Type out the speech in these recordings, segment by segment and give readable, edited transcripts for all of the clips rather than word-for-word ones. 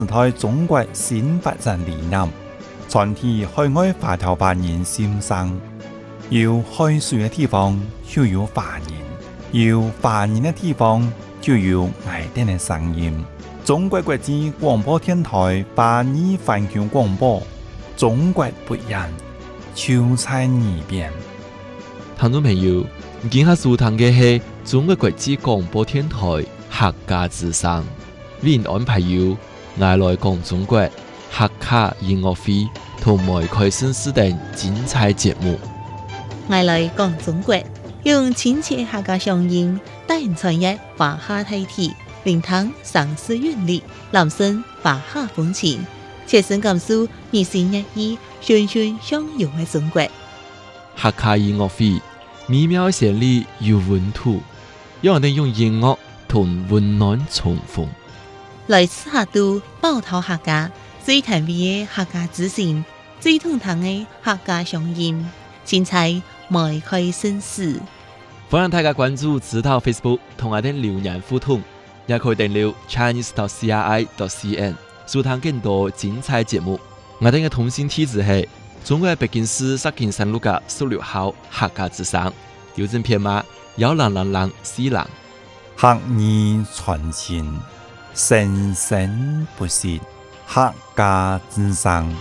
台中國新發展理念，全體海外華僑華人心聲。有海水嘅地方就有華人，有華人嘅地方就有愛丁嘅聲音。中國國際廣播電台華語環球廣播，中國不一樣，就在耳邊。 聽眾朋友，今下收聽嘅係中國國際廣播電台客家之聲，為您安排有愛來講中國客家音樂會同埋開心視等精彩節目。 愛來講中國，用親切客家鄉音，帶人傳譯華夏大體，聆聽城市韻律，攬聲華夏風情，切身感受熱情熱意、循循相融嘅中國。 客家音樂會美妙旋律有溫度，讓我哋用音樂同溫暖重逢。 來自客都寶島客家最甜美嘅客家之聲，最通透嘅客家鄉音，精彩邁開新事。 歡迎大家關注指導 Facebook 同我哋留言互動，也可以訂閱 chinese.cri.cn 收聽更多精彩節目。我哋嘅通訊地址係中國北京市石景山路嘅16號客家之聲，郵政編碼10004 客語傳情，生生不息，客家之聲。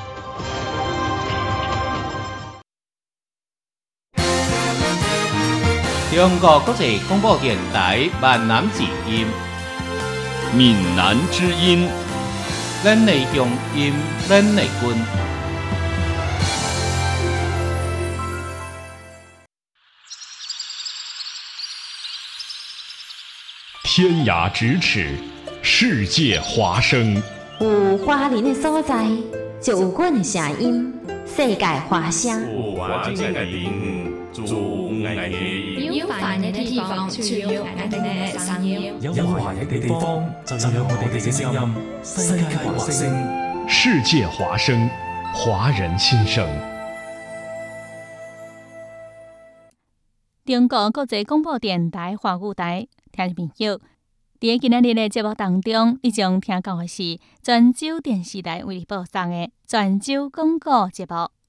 中國國際廣播電台閩南之音， 閩南之音， 咱的鄉音，咱的根。 天涯咫尺，世界華聲。 有華人的所在，就有阮的聲音。世界華聲。 有華人的地方，就有愛的音。 有華人的地方，就有愛的聲音。 有華人的地方，就有我哋嘅聲音。世界華聲， 世界華聲，華人心聲。 中國國際廣播電台華語台，聽眾朋友，在今日嘅節目當中，你將聽到嘅是泉州電視台為你播送嘅泉州廣播節目。